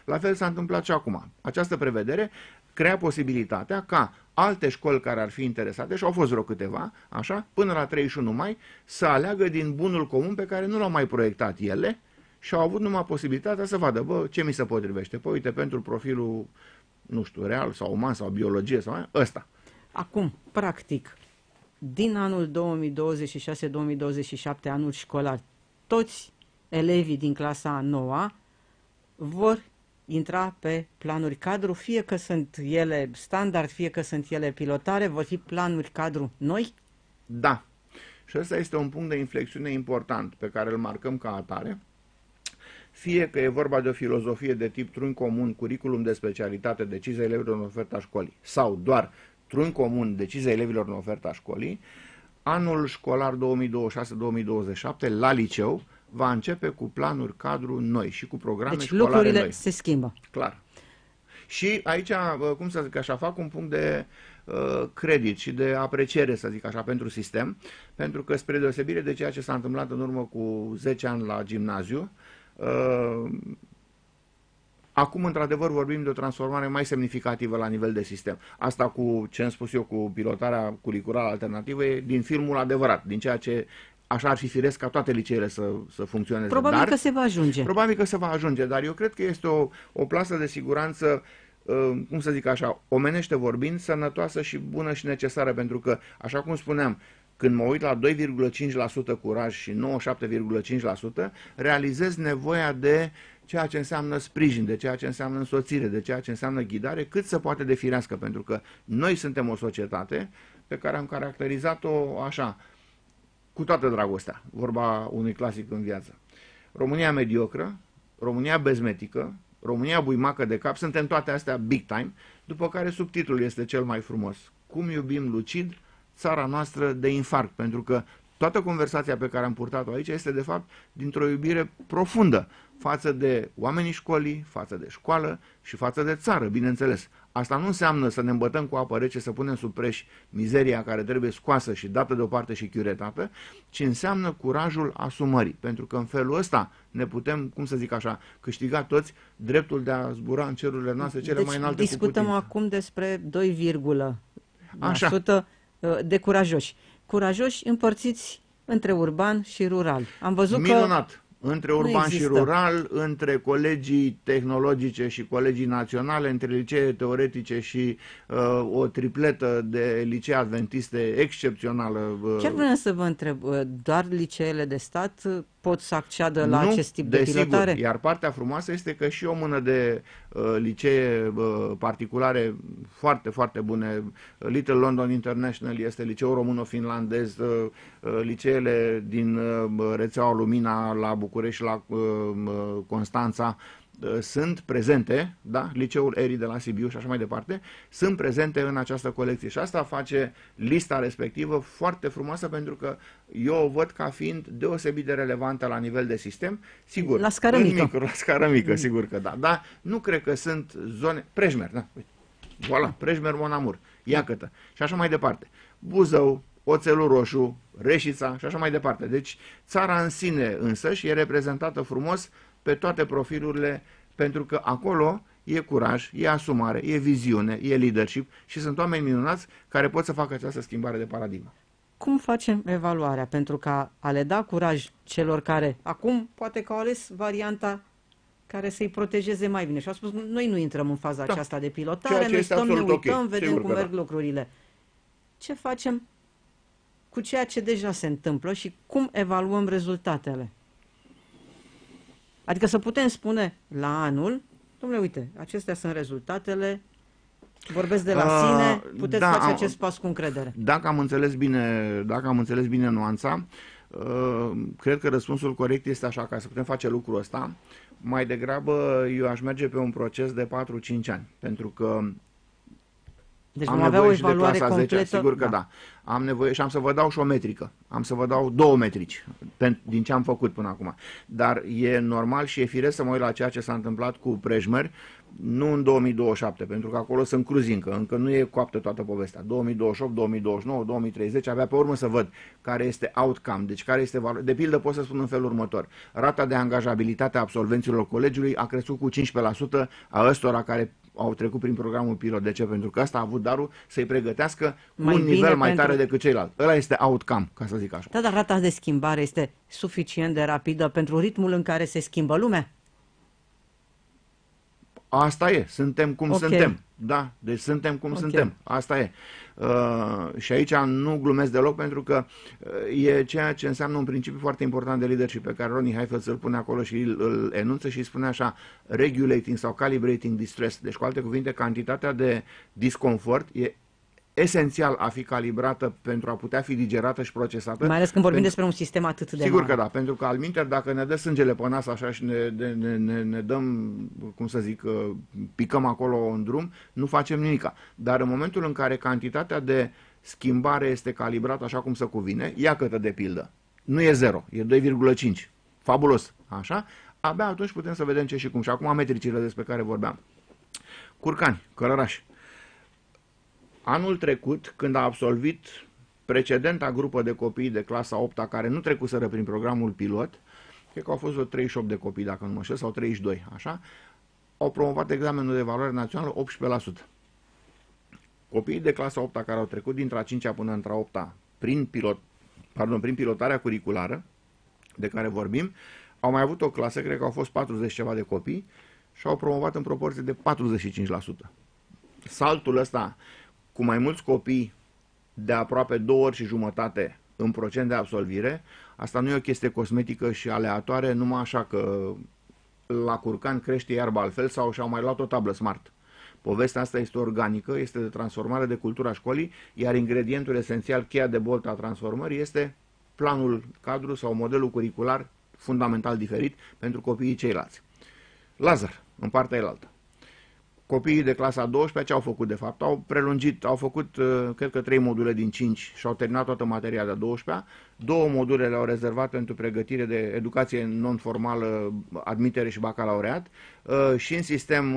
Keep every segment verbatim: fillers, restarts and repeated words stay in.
La fel s-a întâmplat și acum. Această prevedere crea posibilitatea ca alte școli care ar fi interesate, și au fost vreo câteva, așa, până la treizeci și unu mai, să aleagă din bunul comun pe care nu l-au mai proiectat ele și au avut numai posibilitatea să vadă, bă, ce mi se potrivește. Păi uite, pentru profilul, nu știu, real sau uman sau biologie sau mai, ăsta. Acum, practic, din anul două mii douăzeci și șase două mii douăzeci și șapte, anul școlar, toți elevii din clasa a noua vor intra pe planuri cadru, fie că sunt ele standard, fie că sunt ele pilotare, vor fi planuri cadru noi? Da. Și ăsta este un punct de inflexiune important pe care îl marcăm ca atare. Fie că e vorba de o filozofie de tip trunchi comun, curriculum de specialitate, decizia elevilor în oferta școlii, sau doar trunchi comun, decizia elevilor în oferta școlii, anul școlar două mii douăzeci și șase două mii douăzeci și șapte la liceu va începe cu planuri cadru noi și cu programe deci școlare lucrurile noi. se schimbă. Clar. Și aici, cum să zic așa, fac un punct de uh, credit și de apreciere, să zic așa, pentru sistem, pentru că spre deosebire de ceea ce s-a întâmplat în urmă cu zece ani la gimnaziu, uh, acum, într-adevăr, vorbim de o transformare mai semnificativă la nivel de sistem. Asta cu ce am spus eu cu pilotarea curriculară alternativă e din filmul adevărat, din ceea ce așa ar fi firesc ca toate liceele să, să funcționeze. Probabil dar, că se va ajunge. Probabil că se va ajunge, dar eu cred că este o, o plasă de siguranță, uh, cum să zic așa, omenește vorbind, sănătoasă și bună și necesară, pentru că, așa cum spuneam, când mă uit la doi virgulă cinci la sută curaj și nouăzeci și șapte virgulă cinci la sută, realizez nevoia de ceea ce înseamnă sprijin, de ceea ce înseamnă însoțire, de ceea ce înseamnă ghidare, cât se poate de firească, pentru că noi suntem o societate pe care am caracterizat-o așa, cu toată dragostea, vorba unui clasic în viață. România mediocră, România bezmetică, România buimacă de cap, suntem toate astea big time, după care subtitlul este cel mai frumos. Cum iubim lucid țara noastră de infarct, pentru că toată conversația pe care am purtat-o aici este de fapt dintr-o iubire profundă față de oamenii școlii, față de școală și față de țară, bineînțeles. Asta nu înseamnă să ne îmbătăm cu apă rece, să punem sub preș mizeria care trebuie scoasă și dată deoparte și chiuretată, ci înseamnă curajul asumării, pentru că în felul ăsta ne putem, cum să zic așa, câștiga toți dreptul de a zbura în cerurile noastre cele deci mai înalte. Discutăm acum despre doi la sută de curajoși. Curajoși împărțiți între urban și rural. Am văzut Minunat. că Între urban și rural, între colegii tehnologice și colegii naționale, între licee teoretice și uh, o tripletă de licee adventiste excepțională. Uh, Chiar vreau să vă întreb, doar liceele de stat pot să acceadă la nu, acest tip de desigur. pilotare? Iar partea frumoasă este că și o mână de uh, licee uh, particulare foarte, foarte bune, Little London International este liceul româno-finlandez, uh, uh, liceele din uh, rețeaua Lumina la București și la uh, Constanța, sunt prezente, da? Liceul Eri de la Sibiu și așa mai departe, sunt prezente în această colecție și asta face lista respectivă foarte frumoasă, pentru că eu o văd ca fiind deosebit de relevantă la nivel de sistem, sigur, la scară mică. Mic, la scară mică, sigur că da, dar nu cred că sunt zone, Prejmer, da, uite, voilà, Prejmer, Monamur, Iacătă și așa mai departe, Buzău, Oțelul Roșu, Reșița și așa mai departe. Deci țara în sine însăși e reprezentată frumos pe toate profilurile, pentru că acolo e curaj, e asumare, e viziune, e leadership și sunt oameni minunați care pot să facă această schimbare de paradigmă. Cum facem evaluarea pentru ca a le da curaj celor care acum poate că au ales varianta care să-i protejeze mai bine? Și au spus, noi nu intrăm în faza da. aceasta de pilotare, noi stăm, ne uităm, okay. vedem Sigur cum merg da. lucrurile. Ce facem cu ceea ce deja se întâmplă și cum evaluăm rezultatele? Adică să putem spune la anul, dom'le, uite, acestea sunt rezultatele, vorbesc de la uh, sine, puteți da, face acest pas cu încredere. Dacă am înțeles bine, dacă am înțeles bine nuanța, uh, cred că răspunsul corect este așa, ca să putem face lucrul ăsta, mai degrabă eu aș merge pe un proces de patru cinci ani, pentru că Deci am vom avea o nevoie și de evaluare clasa completă. zece, sigur că da. da. Am nevoie și am să vă dau și o metrică. Am să vă dau două metrici din ce am făcut până acum. Dar e normal și e firesc să mă uit la ceea ce s-a întâmplat cu Prejmer, nu în două mii douăzeci și șapte, pentru că acolo sunt cruzi încă, încă nu e coaptă toată povestea. două mii douăzeci și opt, două mii douăzeci și nouă, două mii treizeci, abia pe urmă să văd care este outcome, deci care este valoarea. De pildă pot să spun în felul următor. Rata de angajabilitate a absolvenților colegiului a crescut cu cincisprezece la sută a ăstora care au trecut prin programul pilot. De ce? Pentru că ăsta a avut darul să-i pregătească mai un nivel mai pentru... tare decât ceilalți. Ăla este outcome, ca să zic așa. Da, dar rata de schimbare este suficient de rapidă pentru ritmul în care se schimbă lumea? Asta e, suntem cum okay. suntem. Da, deci suntem cum okay. suntem. Asta e. Uh, și aici nu glumesc deloc, pentru că uh, e ceea ce înseamnă un principiu foarte important de leadership pe care Ronnie Heifetz îl pune acolo și îl, îl enunță și îi spune așa: regulating sau calibrating distress. Deci, cu alte cuvinte, cantitatea de disconfort e esențial a fi calibrată pentru a putea fi digerată și procesată. Mai ales când vorbim pentru... despre un sistem atât de Sigur mare. că da, pentru că alminteri, dacă ne dă sângele pe nas așa și ne, ne, ne, ne dăm, cum să zic, picăm acolo în drum, nu facem nimica. Dar în momentul în care cantitatea de schimbare este calibrată așa cum se cuvine, ia câtă de pildă, nu e zero, e doi virgulă cinci, fabulos, așa, abia atunci putem să vedem ce și cum. Și acum metricile despre care vorbeam. Curcani, Călărași. Anul trecut, când a absolvit precedenta grupă de copii de clasa a opta care nu trecuseră prin programul pilot, cred că au fost vreo treizeci și opt de copii, dacă nu mă știu, sau treizeci și doi, așa, au promovat examenul de evaluare națională optsprezece la sută. Copiii de clasa a opta care au trecut dintre a cincea până între a opta prin, pilot, pardon, prin pilotarea curriculară de care vorbim, au mai avut o clasă, cred că au fost patruzeci ceva de copii și au promovat în proporție de patruzeci și cinci la sută. Saltul ăsta cu mai mulți copii de aproape două ori și jumătate în procent de absolvire, asta nu e o chestie cosmetică și aleatoare, numai așa că la Curcan crește iarba altfel sau și-au mai luat o tablă smart. Povestea asta este organică, este de transformare de cultura școlii, iar ingredientul esențial, cheia de boltă a transformării, este planul cadru sau modelul curricular fundamental diferit pentru copiii ceilalți. Lazar, în partea elaltă. Copiii de clasa a douăsprezecea ce au făcut de fapt? Au prelungit, au făcut, cred că, trei module din cinci și au terminat toată materia de-a douăsprezecea. Două module le-au rezervat pentru pregătire de educație non-formală, admitere și bacalaureat, și în sistem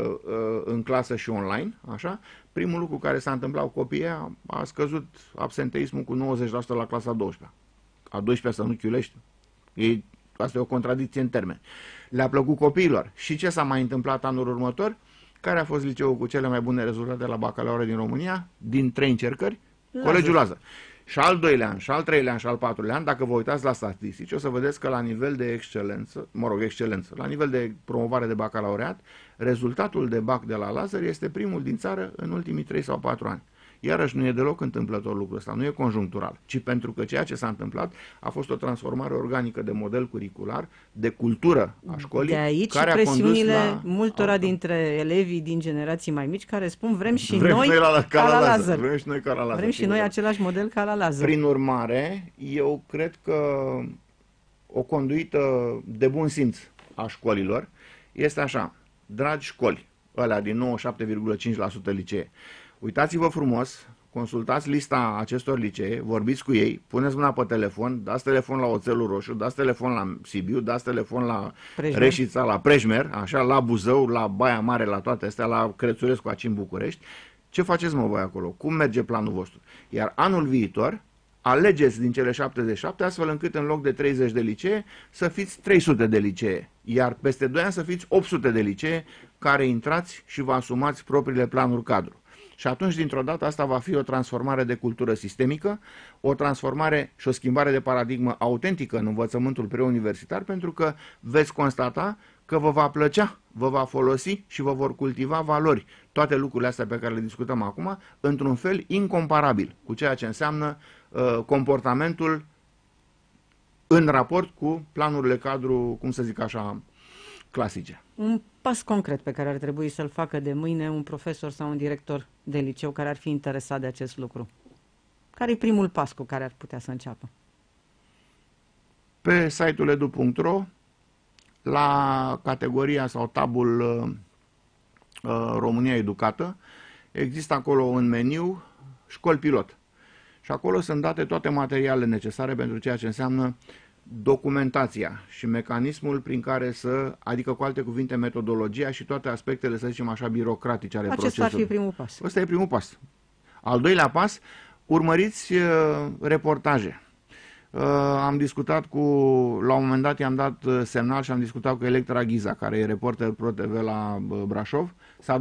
în clasă și online, așa. Primul lucru care s-a întâmplat cu copiii a scăzut absenteismul cu nouăzeci la sută la clasa a douăsprezecea. A doisprezecea să nu chiulești. Ei, asta e o contradicție în termeni. Le-a plăcut copiilor. Și ce s-a mai întâmplat anul următor? Care a fost liceul cu cele mai bune rezultate la bacalaureat din România? Din trei încercări? Lazar. Colegiul Lazar. Și al doilea an, și al treilea an, și al patrulea an, dacă vă uitați la statistici, o să vedeți că la nivel de excelență, mă rog, excelență, la nivel de promovare de bacalaureat, rezultatul de bac de la Lazar este primul din țară în ultimii trei sau patru ani. Iarăși nu e deloc întâmplător lucrul ăsta, nu e conjunctural, ci pentru că ceea ce s-a întâmplat a fost o transformare organică de model curricular, de cultură a școlii, de aici care presiunile a condus la multora altă. dintre elevii din generații mai mici care spun vrem și vrem noi, noi la, ca la Lazar. Lazar. Vrem și noi ca la Lazar. Vrem și noi același model ca la Lazar. Prin urmare, eu cred că o conduită de bun simț a școlilor este așa: dragi școli, ălea din nouăzeci și șapte virgulă cinci la sută licee, uitați-vă frumos, consultați lista acestor licee, vorbiți cu ei, puneți mâna pe telefon, dați telefon la Oțelul Roșu, dați telefon la Sibiu, dați telefon la Prejmer. Reșița, la Prejmer, așa, la Buzău, la Baia Mare, la toate astea, la Crețurescu, aici în București. Ce faceți, mă, voi acolo? Cum merge planul vostru? Iar anul viitor alegeți din cele șaptezeci și șapte, astfel încât în loc de treizeci de licee să fiți trei sute de licee, iar peste doi ani să fiți opt sute de licee care intrați și vă asumați propriile planuri cadru. Și atunci, dintr-o dată, asta va fi o transformare de cultură sistemică, o transformare și o schimbare de paradigmă autentică în învățământul preuniversitar, pentru că veți constata că vă va plăcea, vă va folosi și vă vor cultiva valori. Toate lucrurile astea pe care le discutăm acum, într-un fel incomparabil cu ceea ce înseamnă uh, comportamentul în raport cu planurile cadru, cum să zic așa, clasice. Un pas concret pe care ar trebui să-l facă de mâine un profesor sau un director de liceu care ar fi interesat de acest lucru. Care e primul pas cu care ar putea să înceapă? Pe site-ul edu punct ro, la categoria sau tabul uh, România Educată, există acolo în meniu școli pilot. Și acolo sunt date toate materialele necesare pentru ceea ce înseamnă documentația și mecanismul prin care să, adică cu alte cuvinte, metodologia și toate aspectele, să zicem așa, birocratice ale procesului. Acesta ar fi primul pas. Ăsta e primul pas. Al doilea pas, urmăriți uh, reportaje. Uh, am discutat cu, la un moment dat i-am dat semnal și am discutat cu Electra Ghiza, care e reporter Pro T V la uh, Brașov.